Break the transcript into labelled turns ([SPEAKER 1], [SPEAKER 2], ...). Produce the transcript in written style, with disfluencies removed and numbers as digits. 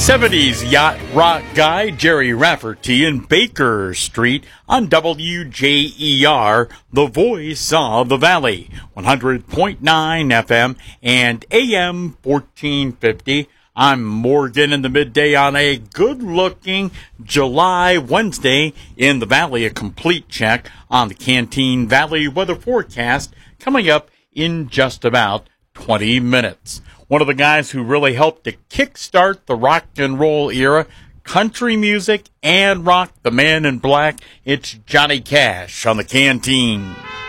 [SPEAKER 1] 70s yacht rock guy Jerry Rafferty in Baker Street on WJER, the voice of the Valley, 100.9 FM and AM 1450. I'm Morgan in the midday on a good-looking July Wednesday in the Valley. A complete check on the Canteen Valley weather forecast coming up in just about 20 minutes. One of the guys who really helped to kickstart the rock and roll era, country music and rock, the man in black, it's Johnny Cash on the Canteen.